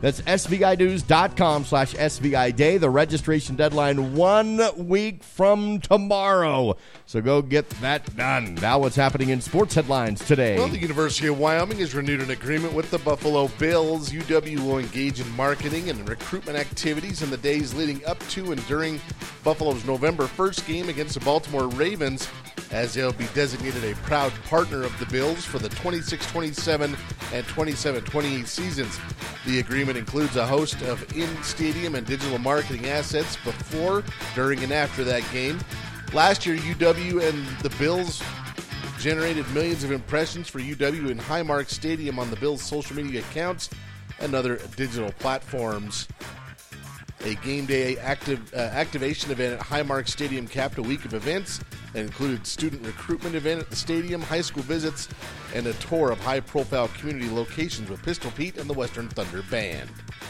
That's SVInews.com/SVI Day. The registration deadline 1 week from tomorrow. So go get that done. Now what's happening in sports headlines today? Well, the University of Wyoming has renewed an agreement with the Buffalo Bills. UW will engage in marketing and recruitment activities in the days leading up to and during Buffalo's November 1st game against the Baltimore Ravens, as they'll be designated a proud partner of the Bills for the 26-27 and 27-28 seasons. The agreement includes a host of in-stadium and digital marketing assets before, during, and after that game. Last year, UW and the Bills generated millions of impressions for UW in Highmark Stadium on the Bills' social media accounts and other digital platforms. A game day activation event at Highmark Stadium capped a week of events that included student recruitment event at the stadium, high school visits, and a tour of high-profile community locations with Pistol Pete and the Western Thunder Band.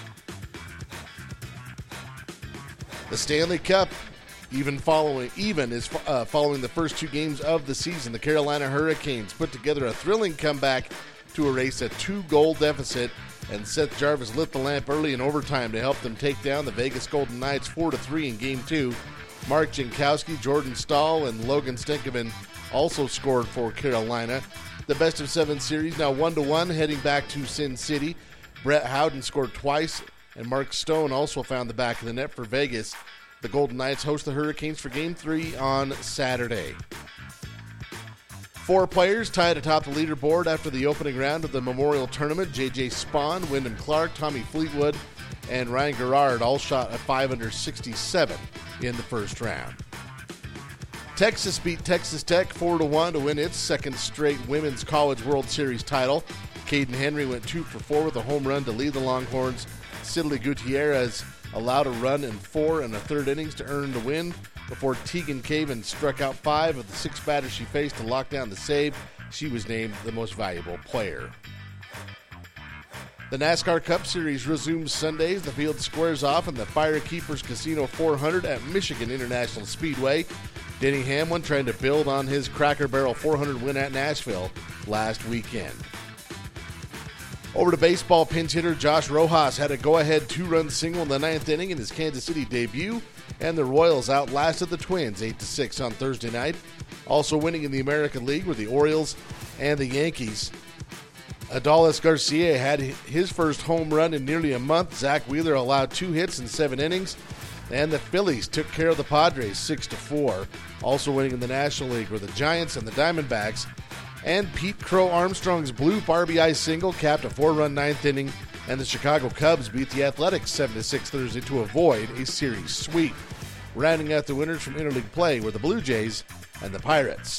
The Stanley Cup following the first 2 games of the season. The Carolina Hurricanes put together a thrilling comeback to erase a 2-goal deficit, and Seth Jarvis lit the lamp early in overtime to help them take down the Vegas Golden Knights 4-3 in Game 2. Mark Jankowski, Jordan Stahl, and Logan Stankoven also scored for Carolina. The best-of-7 series now 1-1, heading back to Sin City. Brett Howden scored twice, and Mark Stone also found the back of the net for Vegas. The Golden Knights host the Hurricanes for Game 3 on Saturday. 4 players tied atop the leaderboard after the opening round of the Memorial Tournament. J.J. Spawn, Wyndham Clark, Tommy Fleetwood, and Ryan Gerard all shot a 5 under 67 in the first round. Texas beat Texas Tech 4-1 to win its second straight Women's College World Series title. Caden Henry went 2 for 4 with a home run to lead the Longhorns. Sidley Gutierrez allowed a run in 4 1/3 innings to earn the win before Tegan Caven struck out 5 of the 6 batters she faced to lock down the save. She was named the most valuable player. The NASCAR Cup Series resumes Sundays. The field squares off in the Firekeepers Casino 400 at Michigan International Speedway. Denny Hamlin trying to build on his Cracker Barrel 400 win at Nashville last weekend. Over to baseball, pinch hitter Josh Rojas had a go-ahead 2-run single in the 9th inning in his Kansas City debut, and the Royals outlasted the Twins 8-6 on Thursday night. Also winning in the American League were the Orioles and the Yankees. Adolis Garcia had his first home run in nearly a month. Zach Wheeler allowed 2 hits in 7 innings, and the Phillies took care of the Padres 6-4. Also winning in the National League were the Giants and the Diamondbacks. And Pete Crow Armstrong's bloop RBI single capped a 4-run 9th inning, and the Chicago Cubs beat the Athletics 7-6 Thursday to avoid a series sweep. Rounding out the winners from interleague play were the Blue Jays and the Pirates.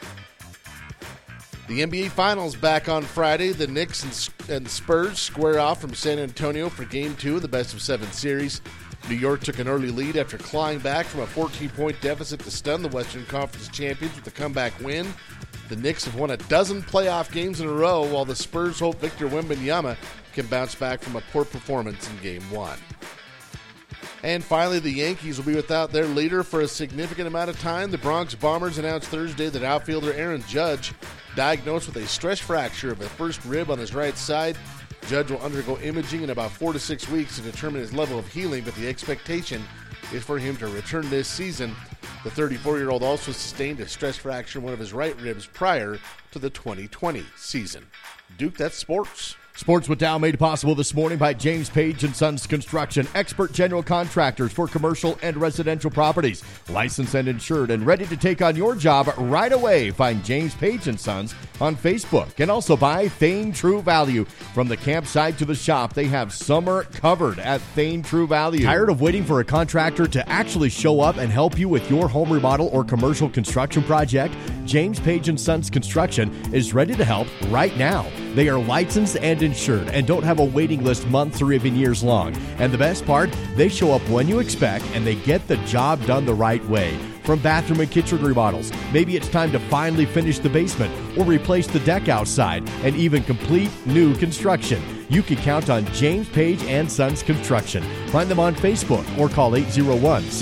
The NBA Finals back on Friday. The Knicks and Spurs square off from San Antonio for Game 2 of the best-of-7 series. New York took an early lead after clawing back from a 14-point deficit to stun the Western Conference champions with a comeback win. The Knicks have won a dozen playoff games in a row, while the Spurs hope Victor Wembanyama can bounce back from a poor performance in Game 1. And finally, the Yankees will be without their leader for a significant amount of time. The Bronx Bombers announced Thursday that outfielder Aaron Judge, diagnosed with a stress fracture of the first rib on his right side. Judge will undergo imaging in about 4 to 6 weeks to determine his level of healing, but the expectation is for him to return this season. The 34-year-old also sustained a stress fracture in one of his right ribs prior to the 2020 season. Duke, that's sports. Sports with Dow made possible this morning by James Page & Sons Construction, expert general contractors for commercial and residential properties, licensed and insured and ready to take on your job right away. Find James Page & Sons on Facebook, and also by Thane True Value. From the campsite to the shop, they have summer covered at Thane True Value. Tired of waiting for a contractor to actually show up and help you with your home remodel or commercial construction project? James Page & Sons Construction is ready to help right now. They are licensed and insured and don't have a waiting list months or even years long. And the best part, they show up when you expect and they get the job done the right way. From bathroom and kitchen remodels, maybe it's time to finally finish the basement or replace the deck outside and even complete new construction. You can count on James Page & Sons Construction. Find them on Facebook or call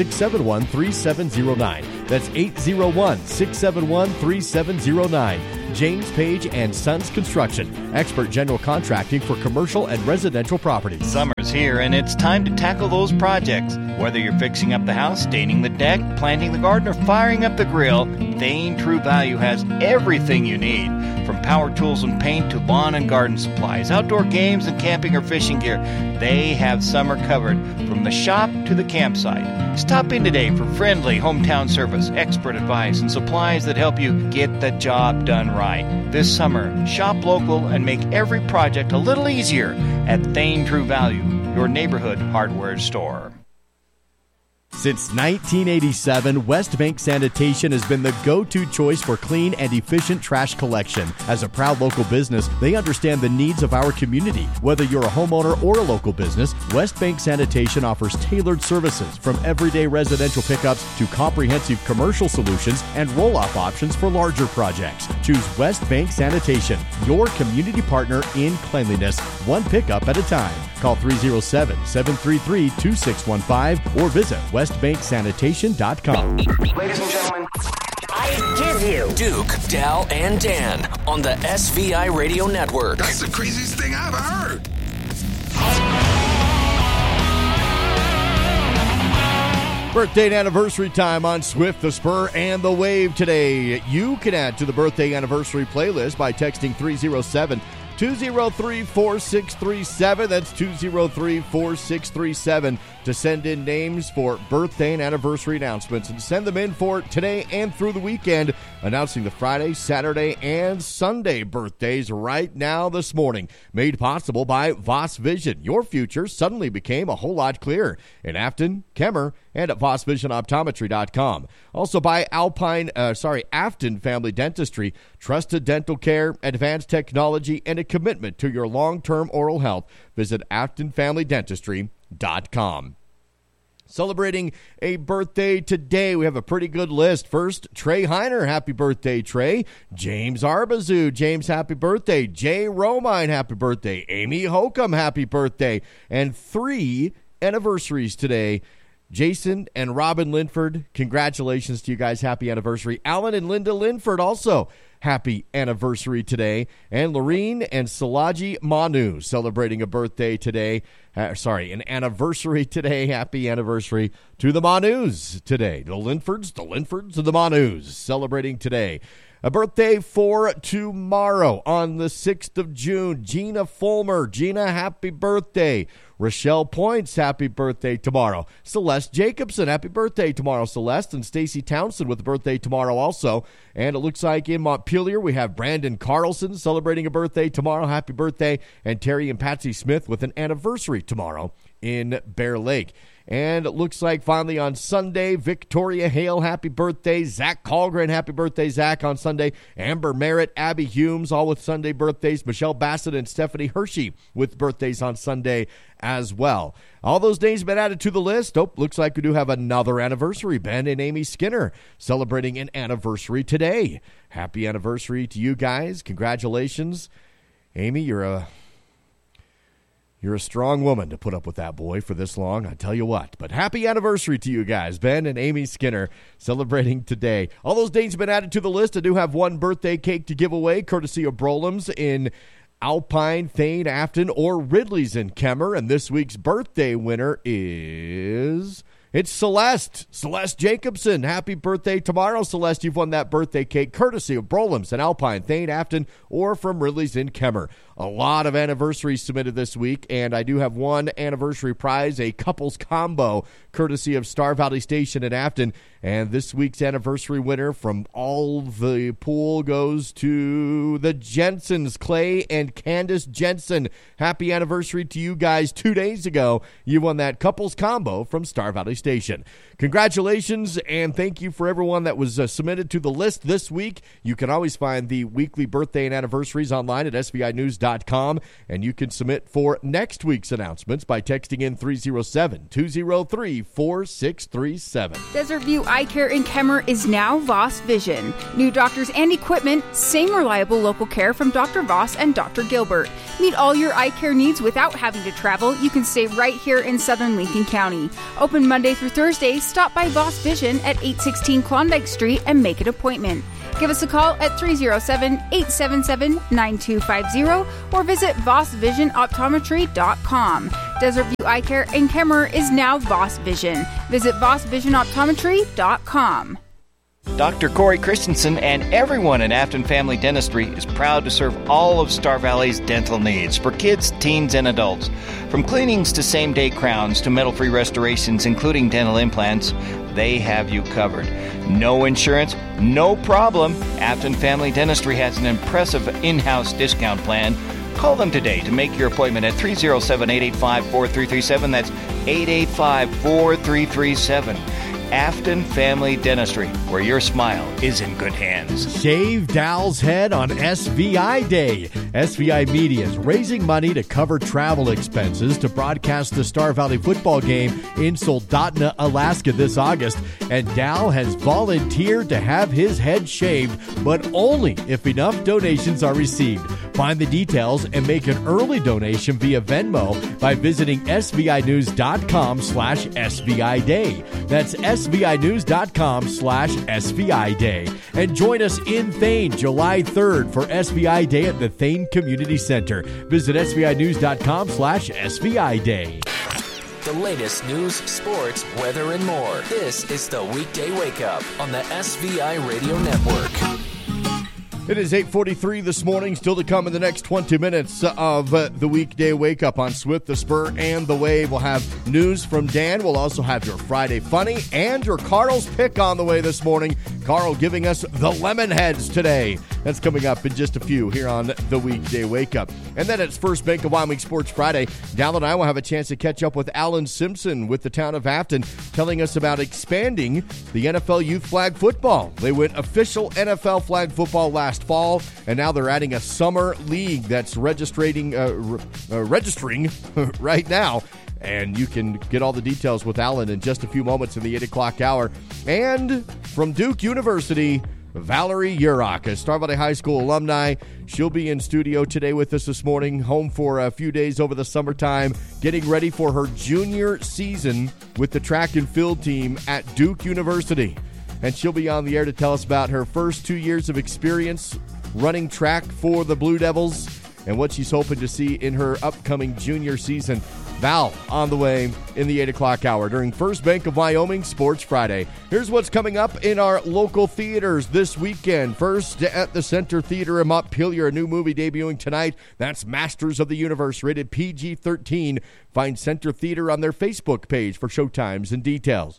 801-671-3709. That's 801-671-3709. James Page and Sons Construction, expert general contracting for commercial and residential properties. Summer's here, and it's time to tackle those projects. Whether you're fixing up the house, staining the deck, planting the garden, or firing up the grill, Thane True Value has everything you need. From power tools and paint to lawn and garden supplies, outdoor games and camping or fishing gear, they have summer covered from the shop to the campsite. Stop in today for friendly hometown service, expert advice, and supplies that help you get the job done right. This summer, shop local and make every project a little easier at Thane True Value, your neighborhood hardware store. Since 1987, West Bank Sanitation has been the go-to choice for clean and efficient trash collection. As a proud local business, they understand the needs of our community. Whether you're a homeowner or a local business, West Bank Sanitation offers tailored services from everyday residential pickups to comprehensive commercial solutions and roll-off options for larger projects. Choose West Bank Sanitation, your community partner in cleanliness, one pickup at a time. Call 307-733-2615 or visit westbanksanitation.com. Ladies and gentlemen, I give you Duke, Dal, and Dan on the SVI Radio Network. That's the craziest thing I've ever heard. Birthday and anniversary time on Swift, the Spur, and the Wave today. You can add to the birthday anniversary playlist by texting 307-203-4637. That's 203-4637 to send in names for birthday and anniversary announcements. And send them in for today and through the weekend, announcing the Friday, Saturday, and Sunday birthdays right now this morning. Made possible by Voss Vision. Your future suddenly became a whole lot clearer in Afton, Kemmer, and at VossVisionOptometry.com. Also by Afton Family Dentistry. Trusted dental care, advanced technology, and a commitment to your long-term oral health. Visit AftonFamilyDentistry.com. Celebrating a birthday today, we have a pretty good list. First, Trey Heiner, happy birthday, Trey. James Arbazoo, James, happy birthday. Jay Romine, happy birthday. Amy Holcomb, happy birthday. And 3 anniversaries today. Jason and Robin Linford, congratulations to you guys. Happy anniversary. Alan and Linda Linford, also happy anniversary today. And Lorene and Salaji Manu celebrating a birthday today. An anniversary today. Happy anniversary to the Manus today. The Linfords, and the Manus celebrating today. A birthday for tomorrow on the 6th of June. Gina Fulmer. Gina, happy birthday. Rochelle Points, happy birthday tomorrow. Celeste Jacobson, happy birthday tomorrow, Celeste. And Stacy Townsend with a birthday tomorrow also. And it looks like in Montpelier we have Brandon Carlson celebrating a birthday tomorrow. Happy birthday. And Terry and Patsy Smith with an anniversary tomorrow in Bear Lake. And it looks like finally on Sunday, Victoria Hale, happy birthday. Zach Colgren, happy birthday, Zach, on Sunday. Amber Merritt, Abby Humes, all with Sunday birthdays. Michelle Bassett and Stephanie Hershey with birthdays on Sunday as well. All those names have been added to the list. Oh, looks like we do have another anniversary. Ben and Amy Skinner celebrating an anniversary today. Happy anniversary to you guys. Congratulations. Amy, you're a strong woman to put up with that boy for this long, I tell you what. But happy anniversary to you guys, Ben and Amy Skinner, celebrating today. All those dates have been added to the list. I do have one birthday cake to give away, courtesy of Brolam's in Alpine, Thane, Afton, or Ridley's in Kemmer. And this week's birthday winner is... It's Celeste. Celeste Jacobson. Happy birthday tomorrow, Celeste. You've won that birthday cake courtesy of Brolam's in Alpine, Thane, Afton, or from Ridley's in Kemmer. A lot of anniversaries submitted this week, and I do have one anniversary prize, a couples combo, courtesy of Star Valley Station in Afton. And this week's anniversary winner from all the pool goes to the Jensens, Clay and Candace Jensen. Happy anniversary to you guys. 2 days ago, you won that couples combo from Star Valley Station. Congratulations, and thank you for everyone that was submitted to the list this week. You can always find the weekly birthday and anniversaries online at SVInews.com, and you can submit for next week's announcements by texting in 307-203-4637. Desert View Eye Care in Kemmer is now Voss Vision. New doctors and equipment, same reliable local care from Dr. Voss and Dr. Gilbert. Meet all your eye care needs without having to travel. You can stay right here in southern Lincoln County. Open Monday through Thursday. Stop by Voss Vision at 816 Klondike Street and make an appointment. Give us a call at 307-877-9250 or visit VossVisionOptometry.com. Desert View Eye Care in Kemmer is now Voss Vision. Visit VossVisionOptometry.com. Dr. Corey Christensen and everyone in Afton Family Dentistry is proud to serve all of Star Valley's dental needs for kids, teens, and adults. From cleanings to same-day crowns to metal-free restorations, including dental implants, they have you covered. No insurance, no problem. Afton Family Dentistry has an impressive in-house discount plan. Call them today to make your appointment at 307-885-4337. That's 885-4337. Afton Family Dentistry, where your smile is in good hands. Shave Dal's head on SVI Day. SVI Media is raising money to cover travel expenses to broadcast the Star Valley football game in Soldotna, Alaska this August. And Dal has volunteered to have his head shaved, but only if enough donations are received. Find the details and make an early donation via Venmo by visiting SVInews.com/SVI Day. That's SVInews.com/SVI Day. And join us in Thane July 3rd for SVI Day at the Thane Community Center. Visit SVInews.com/SVI Day. The latest news, sports, weather, and more. This is the Weekday Wake Up on the SVI Radio Network. It is 8:43 this morning, still to come in the next 20 minutes of the Weekday Wake Up on Swift, the Spur, and the Wave. We'll have news from Dan. We'll also have your Friday Funny and your Carl's Pick on the way this morning. Carl giving us the Lemonheads today. That's coming up in just a few here on the Weekday Wake Up. And then it's First Bank of Wyoming Sports Friday. Dal and I will have a chance to catch up with Alan Simpson with the town of Afton, telling us about expanding the NFL youth flag football. They went official NFL flag football last fall, and now they're adding a summer league that's registering right now. And you can get all the details with Alan in just a few moments in the 8 o'clock hour. And from Duke University, Valerie Urach, a Star Valley High School alumni. She'll be in studio today with us this morning, home for a few days over the summertime, getting ready for her junior season with the track and field team at Duke University. And she'll be on the air to tell us about her first 2 years of experience running track for the Blue Devils and what she's hoping to see in her upcoming junior season. Val on the way in the 8 o'clock hour during First Bank of Wyoming Sports Friday. Here's what's coming up in our local theaters this weekend. First, at the Center Theater in Montpelier, a new movie debuting tonight. That's Masters of the Universe, rated PG-13. Find Center Theater on their Facebook page for showtimes and details.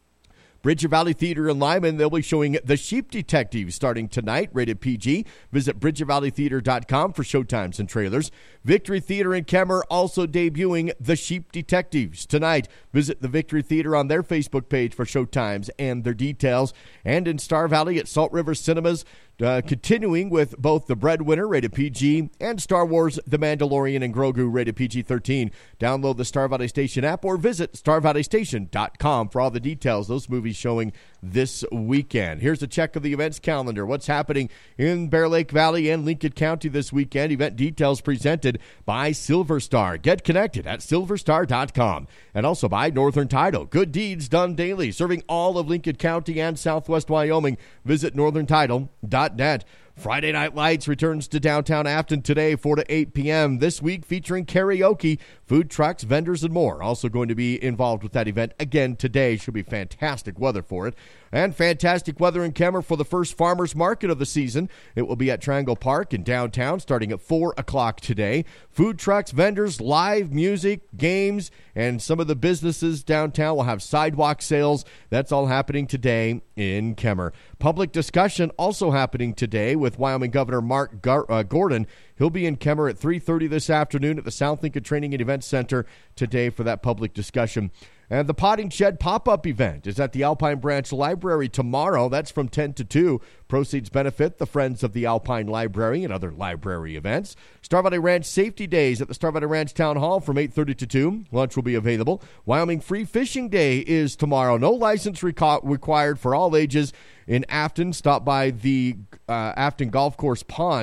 Bridger Valley Theater in Lyman, they'll be showing The Sheep Detective starting tonight, rated PG. Visit BridgerValleyTheater.com for showtimes and trailers. Victory Theater in Kemmer also debuting The Sheep Detectives tonight. Visit the Victory Theater on their Facebook page for showtimes and their details. And in Star Valley at Salt River Cinemas, continuing with both The Breadwinner, rated PG, and Star Wars The Mandalorian and Grogu, rated PG-13. Download the Star Valley Station app or visit StarValleyStation.com for all the details. Those movies showing this weekend. Here's a check of the events calendar. What's happening in Bear Lake Valley and Lincoln County this weekend. Event details presented by Silver Star. Get connected at silverstar.com. And also by Northern Title. Good deeds done daily, serving all of Lincoln County and Southwest Wyoming. Visit northerntitle.net. Friday Night Lights returns to downtown Afton today, 4 to 8 p.m. This week featuring karaoke, food trucks, vendors, and more. Also going to be involved with that event again today. Should be fantastic weather for it. And fantastic weather in Kemmer for the first farmers market of the season. It will be at Triangle Park in downtown starting at 4 o'clock today. Food trucks, vendors, live music, games, and some of the businesses downtown will have sidewalk sales. That's all happening today in Kemmer. Public discussion also happening today with Wyoming Governor Mark Gordon. He'll be in Kemmer at 3:30 this afternoon at the South Lincoln Training and Events Center today for that public discussion. And the Potting Shed pop-up event is at the Alpine Branch Library tomorrow. That's from 10 to 2. Proceeds benefit the Friends of the Alpine Library and other library events. Star Valley Ranch Safety Days at the Star Valley Ranch Town Hall from 8:30 to 2. Lunch will be available. Wyoming Free Fishing Day is tomorrow. No license required for all ages in Afton. Stop by the Afton Golf Course Pond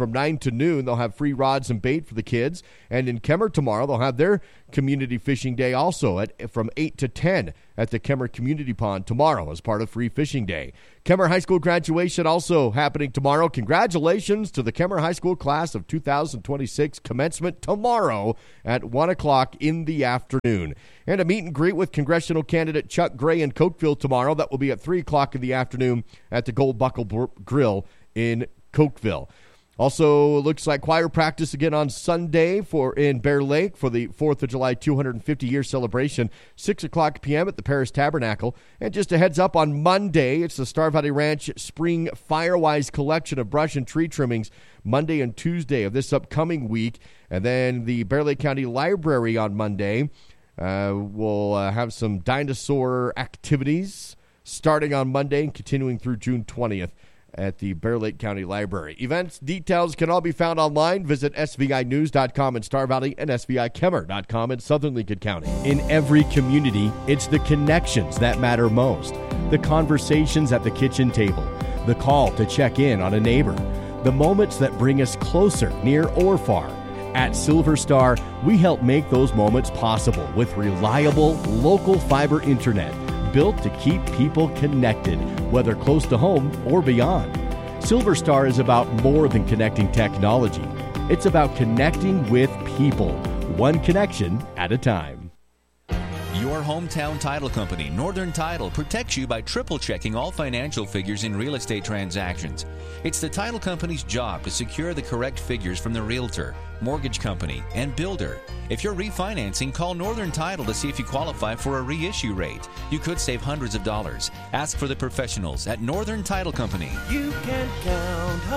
from 9 to noon, they'll have free rods and bait for the kids. And in Kemmer tomorrow, they'll have their community fishing day also from 8 to 10 at the Kemmer Community Pond tomorrow as part of Free Fishing Day. Kemmer High School graduation also happening tomorrow. Congratulations to the Kemmer High School class of 2026, commencement tomorrow at 1 o'clock in the afternoon. And a meet and greet with congressional candidate Chuck Gray in Cokeville tomorrow. That will be at 3 o'clock in the afternoon at the Gold Buckle Grill in Cokeville. Also, looks like choir practice again on Sunday in Bear Lake for the 4th of July 250-year celebration, 6 o'clock p.m. at the Paris Tabernacle. And just a heads up, on Monday, it's the Star Valley Ranch Spring Firewise collection of brush and tree trimmings, Monday and Tuesday of this upcoming week. And then the Bear Lake County Library on Monday will have some dinosaur activities starting on Monday and continuing through June 20th. At the Bear Lake County Library. Events details can all be found online. Visit SVInews.com in Star Valley and SVIKemmer.com in Southern Lincoln County. In every community, it's the connections that matter most. The conversations at the kitchen table, the call to check in on a neighbor, the moments that bring us closer, near or far. At Silver Star, we help make those moments possible with reliable, local fiber internet built to keep people connected, whether close to home or beyond. Silver Star is about more than connecting technology. It's about connecting with people, one connection at a time. Your hometown title company, Northern Title, protects you by triple-checking all financial figures in real estate transactions. It's the title company's job to secure the correct figures from the realtor, mortgage company, and builder. If you're refinancing, call Northern Title to see if you qualify for a reissue rate. You could save hundreds of dollars. Ask for the professionals at Northern Title Company. You can count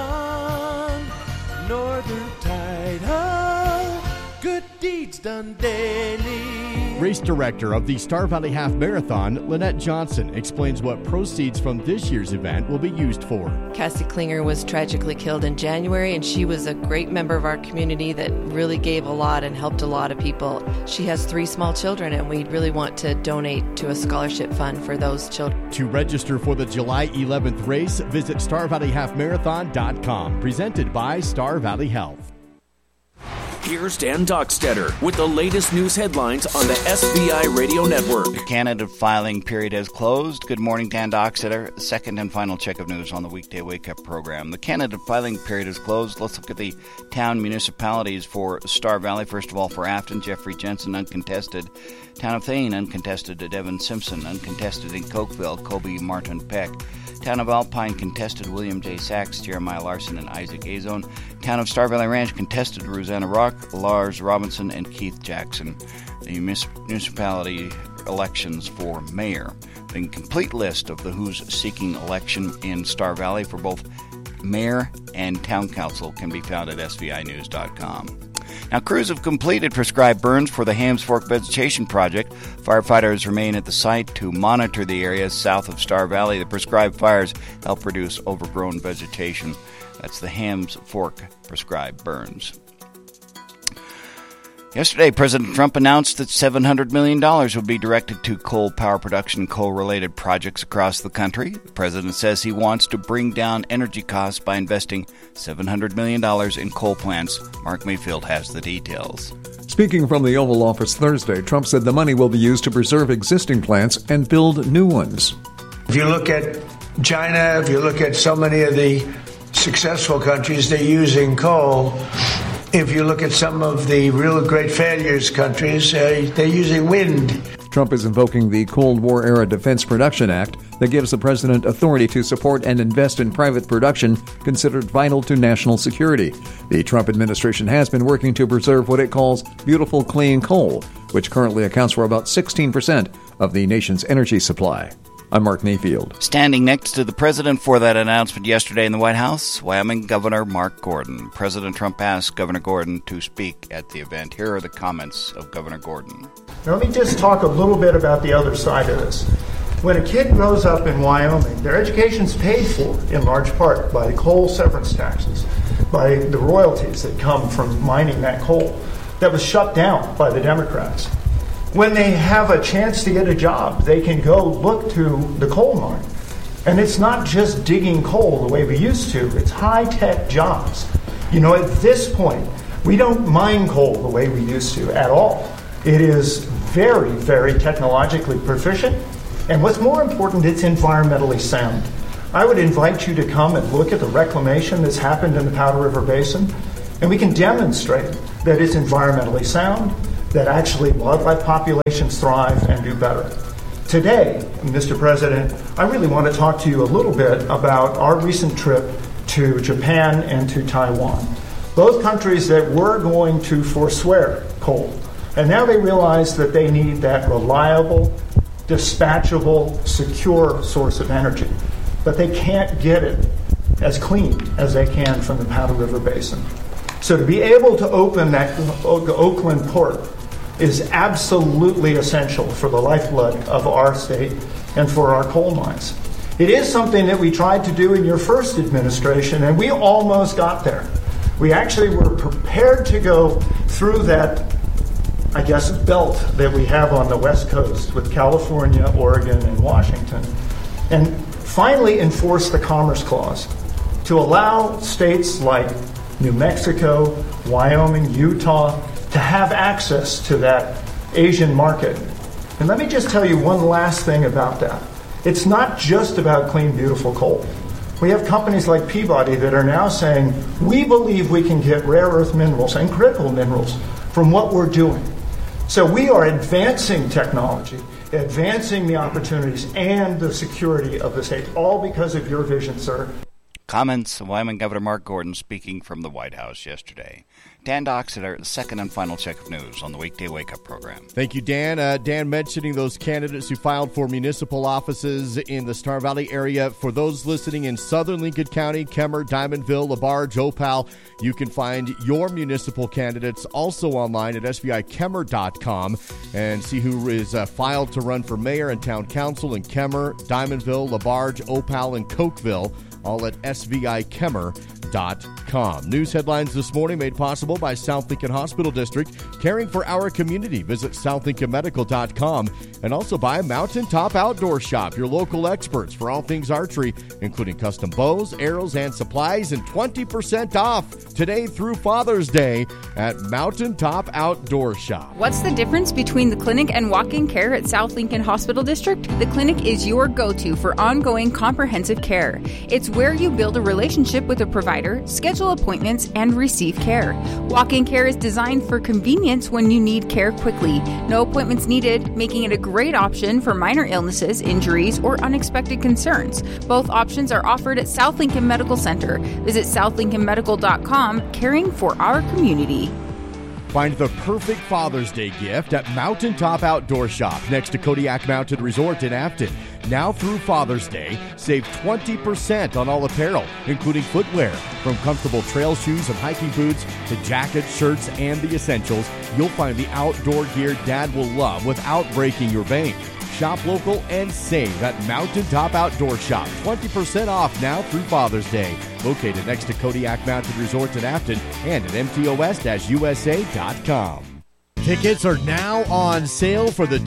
on Northern Title. Good deeds done daily. Race director of the Star Valley Half Marathon, Lynette Johnson, explains what proceeds from this year's event will be used for. Cassie Klinger was tragically killed in January, and she was a great member of our community that really gave a lot and helped a lot of people. She has 3 small children, and we really want to donate to a scholarship fund for those children. To register for the July 11th race, visit StarValleyHalfMarathon.com. Presented by Star Valley Health. Here's Dan Dockstetter with the latest news headlines on the SVI Radio Network. The candidate filing period has closed. Good morning, Dan Dockstetter. Second and final check of news on the Weekday Wake Up program. The candidate filing period is closed. Let's look at the town municipalities for Star Valley. First of all, for Afton, Jeffrey Jensen, uncontested. Town of Thane, uncontested. Devin Simpson, uncontested. In Cokeville, Kobe Martin Peck. Town of Alpine, contested. William J. Sachs, Jeremiah Larson, and Isaac Azone. Town of Star Valley Ranch, contested. Rosanna Rock, Lars Robinson, and Keith Jackson. The municipality elections for mayor. The complete list of who's seeking election in Star Valley for both mayor and town council can be found at SVInews.com. Now, crews have completed prescribed burns for the Hams Fork Vegetation Project. Firefighters remain at the site to monitor the area south of Star Valley. The prescribed fires help reduce overgrown vegetation. That's the Hams Fork prescribed burns. Yesterday, President Trump announced that $700 million would be directed to coal power production and coal-related projects across the country. The president says he wants to bring down energy costs by investing $700 million in coal plants. Mark Mayfield has the details. Speaking from the Oval Office Thursday, Trump said the money will be used to preserve existing plants and build new ones. If you look at China, if you look at so many of the successful countries, they're using coal. If you look at some of the real great failures countries, they're using wind. Trump is invoking the Cold War-era Defense Production Act that gives the president authority to support and invest in private production considered vital to national security. The Trump administration has been working to preserve what it calls beautiful clean coal, which currently accounts for about 16% of the nation's energy supply. I'm Mark Mayfield. Standing next to the president for that announcement yesterday in the White House, Wyoming Governor Mark Gordon. President Trump asked Governor Gordon to speak at the event. Here are the comments of Governor Gordon. Now, let me just talk a little bit about the other side of this. When a kid grows up in Wyoming, their education's paid for in large part by the coal severance taxes, by the royalties that come from mining that coal that was shut down by the Democrats. When they have a chance to get a job, they can go look to the coal mine. And it's not just digging coal the way we used to. It's high-tech jobs. You know, at this point, we don't mine coal the way we used to at all. It is very, very technologically proficient, and what's more important, it's environmentally sound. I would invite you to come and look at the reclamation that's happened in the Powder River Basin, and we can demonstrate that it's environmentally sound, that actually wildlife populations thrive and do better. Today, Mr. President, I really want to talk to you a little bit about our recent trip to Japan and to Taiwan. Both countries that were going to forswear coal. And now they realize that they need that reliable, dispatchable, secure source of energy. But they can't get it as clean as they can from the Powder River Basin. So to be able to open that Oakland port is absolutely essential for the lifeblood of our state and for our coal mines. It is something that we tried to do in your first administration, and we almost got there. We actually were prepared to go through that, I guess, belt that we have on the West Coast with California, Oregon, and Washington, and finally enforce the Commerce Clause to allow states like New Mexico, Wyoming, Utah to have access to that Asian market. And let me just tell you one last thing about that. It's not just about clean, beautiful coal. We have companies like Peabody that are now saying, we believe we can get rare earth minerals and critical minerals from what we're doing. So we are advancing technology, advancing the opportunities and the security of the state, all because of your vision, sir. Comments, Wyoming Governor Mark Gordon speaking from the White House yesterday. Dan Doxeter, the second and final check of news on the Weekday Wake Up program. Thank you, Dan. Dan mentioning those candidates who filed for municipal offices in the Star Valley area. For those listening in southern Lincoln County, Kemmer, Diamondville, LaBarge, Opal, you can find your municipal candidates also online at svikemmer.com and see who is filed to run for mayor and town council in Kemmer, Diamondville, LaBarge, Opal, and Cokeville, all at svikemmer.com. News headlines this morning made possible by South Lincoln Hospital District, caring for our community. Visit southlincolnmedical.com, and also by Mountain Top Outdoor Shop, your local experts for all things archery, including custom bows, arrows, and supplies, and 20% off today through Father's Day at Mountain Top Outdoor Shop. What's the difference between the clinic and walk-in care at South Lincoln Hospital District? The clinic is your go-to for ongoing comprehensive care. It's where you build a relationship with a provider, schedule appointments, and receive care. Walk-in care is designed for convenience when you need care quickly. No appointments needed, making it a great option for minor illnesses, injuries, or unexpected concerns. Both options are offered at South Lincoln Medical Center. Visit southlincolnmedical.com, caring for our community. Find the perfect Father's Day gift at Mountain Top Outdoor Shop next to Kodiak Mountain Resort in Afton. Now through Father's Day, save 20% on all apparel, including footwear. From comfortable trail shoes and hiking boots to jackets, shirts, and the essentials, you'll find the outdoor gear Dad will love without breaking your bank. Shop local and save at Mountain Top Outdoor Shop. 20% off now through Father's Day. Located next to Kodiak Mountain Resort in Afton and at mtos-usa.com. Tickets are now on sale for the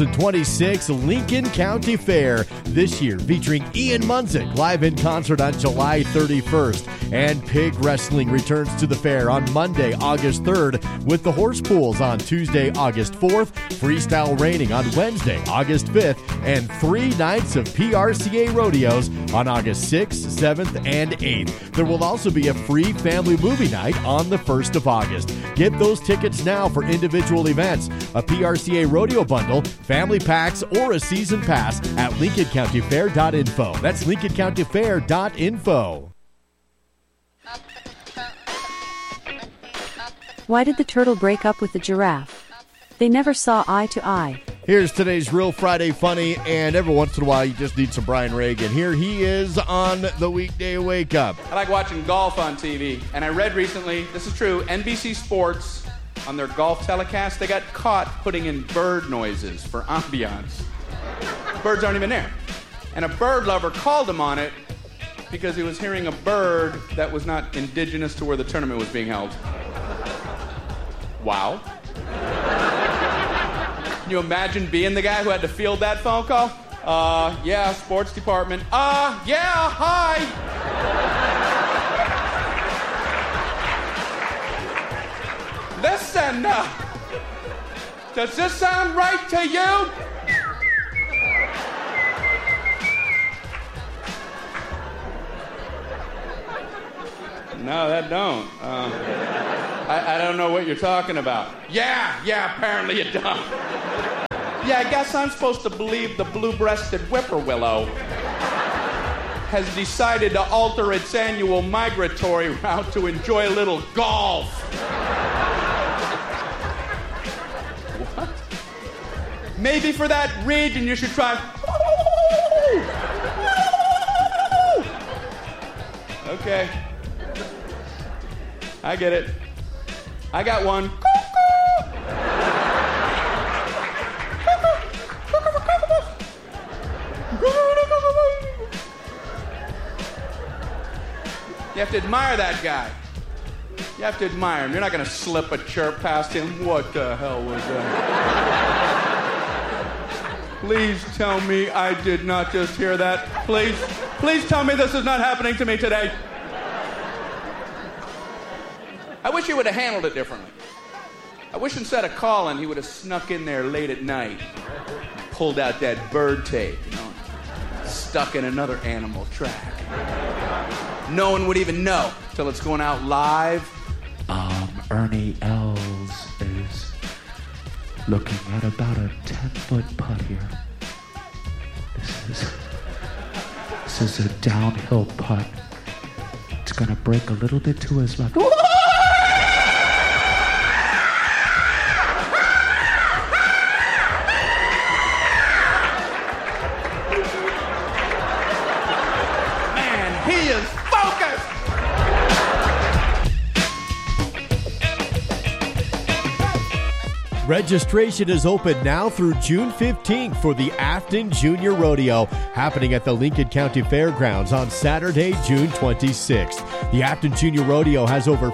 2026 Lincoln County Fair. This year featuring Ian Munzik live in concert on July 31st. And Pig Wrestling returns to the fair on Monday, August 3rd with the Horse Pools on Tuesday, August 4th, Freestyle Reining on Wednesday, August 5th, and 3 nights of PRCA rodeos on August 6th, 7th, and 8th. There will also be a free family movie night on the 1st of August. Get those tickets now for individual events, a PRCA rodeo bundle, family packs, or a season pass at LincolnCountyFair.info. That's LincolnCountyFair.info. Why did the turtle break up with the giraffe? They never saw eye to eye. Here's today's Real Friday Funny, and every once in a while you just need some Brian Reagan. Here he is on the Weekday Wake Up. I like watching golf on TV, and I read recently, this is true, NBC Sports, on their golf telecast, they got caught putting in bird noises for ambiance. Birds aren't even there. And a bird lover called him on it because he was hearing a bird that was not indigenous to where the tournament was being held. Wow. Can you imagine being the guy who had to field that phone call? Yeah, sports department. Yeah, hi. Listen, does this sound right to you? No, that don't. I don't know what you're talking about. Yeah, apparently you don't. Yeah, I guess I'm supposed to believe the blue-breasted whippoorwillow has decided to alter its annual migratory route to enjoy a little golf. What? Maybe for that reason you should try... Okay. I get it. I got one. You have to admire that guy. You have to admire him. You're not going to slip a chirp past him. What the hell was that? Please tell me I did not just hear that. Please tell me this is not happening to me today. I wish he would have handled it differently. I wish instead of calling, he would have snuck in there late at night, pulled out that bird tape, stuck in another animal track. No one would even know till it's going out live. Ernie Els is looking at about a 10-foot putt here. This is a downhill putt. It's going to break a little bit to his left. Registration is open now through June 15th for the Afton Junior Rodeo, happening at the Lincoln County Fairgrounds on Saturday, June 26th. The Afton Junior Rodeo has over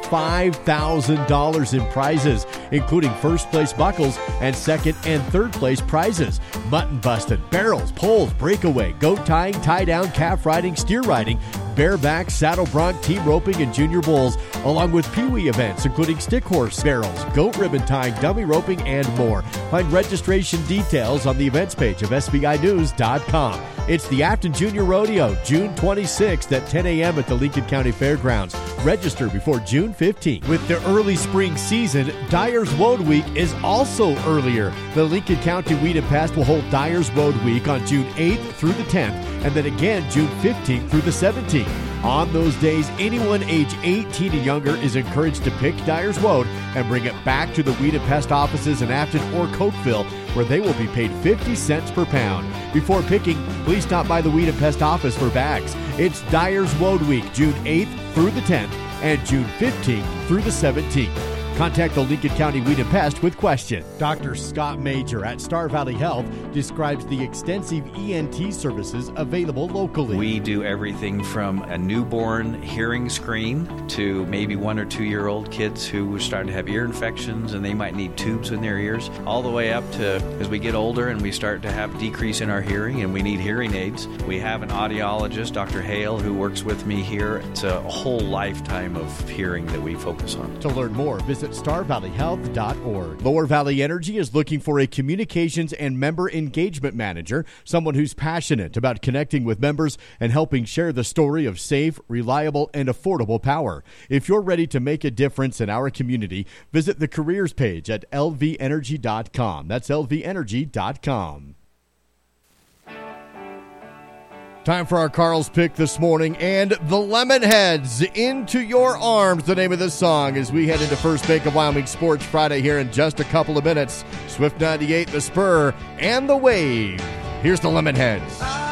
$5,000 in prizes, including first place buckles and second and third place prizes. Mutton busting, barrels, poles, breakaway, goat tying, tie down, calf riding, steer riding, bareback, saddle bronc, team roping, and junior bulls, along with peewee events, including stick horse, barrels, goat ribbon tying, dummy roping, and more. Find registration details on the events page of SBInews.com. It's the Afton Junior Rodeo, June 26th at 10 a.m. at the Lincoln County Fairgrounds. Register before June 15th. With the early spring season, Dyer's Woad Week is also earlier. The Lincoln County Weed and Pest will hold Dyer's Woad Week on June 8th through the 10th, and then again June 15th through the 17th. On those days, anyone age 18 and younger is encouraged to pick Dyer's Woad and bring it back to the Weed and Pest offices in Afton or Cokeville, where they will be paid 50 cents per pound. Before picking, please stop by the Weed and Pest office for bags. It's Dyer's Woad Week, June 8th through the 10th and June 15th through the 17th. Contact the Lincoln County Weed and Pest with questions. Dr. Scott Major at Star Valley Health describes the extensive ENT services available locally. We do everything from a newborn hearing screen to maybe 1 or 2 year old kids who are starting to have ear infections and they might need tubes in their ears, all the way up to as we get older and we start to have decrease in our hearing and we need hearing aids. We have an audiologist, Dr. Hale, who works with me here. It's a whole lifetime of hearing that we focus on. To learn more, visit StarValleyHealth.org. Lower Valley Energy is looking for a communications and member engagement manager, someone who's passionate about connecting with members and helping share the story of safe, reliable, and affordable power. If you're ready to make a difference in our community, visit the careers page at lvenergy.com. That's lvenergy.com. Time for our Carl's Pick this morning, and the Lemonheads, Into Your Arms, the name of this song, as we head into First Bank of Wyoming Sports Friday here in just a couple of minutes. Swift 98, The Spur, and The Wave. Here's the Lemonheads.